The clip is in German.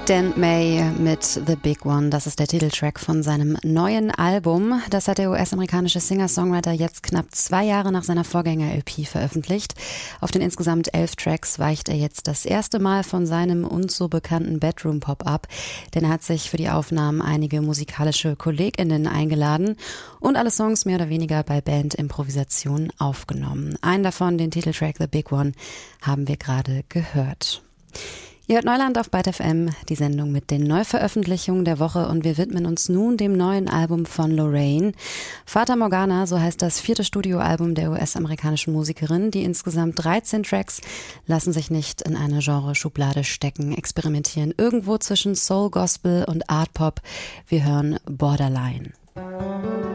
Dan May mit The Big One, das ist der Titeltrack von seinem neuen Album. Das hat der US-amerikanische Singer-Songwriter jetzt knapp 2 Jahre nach seiner Vorgänger-LP veröffentlicht. Auf den insgesamt 11 Tracks weicht er jetzt das erste Mal von seinem uns so bekannten Bedroom-Pop ab, denn er hat sich für die Aufnahmen einige musikalische KollegInnen eingeladen und alle Songs mehr oder weniger bei Band-Improvisation aufgenommen. Einen davon, den Titeltrack The Big One, haben wir gerade gehört. Ihr hört Neuland auf Byte FM, die Sendung mit den Neuveröffentlichungen der Woche, und wir widmen uns nun dem neuen Album von Lorraine. Fata Morgana, so heißt das 4. Studioalbum der US-amerikanischen Musikerin. Die insgesamt 13 Tracks lassen sich nicht in eine Genre-Schublade stecken, experimentieren irgendwo zwischen Soul, Gospel und Art Pop. Wir hören Borderline.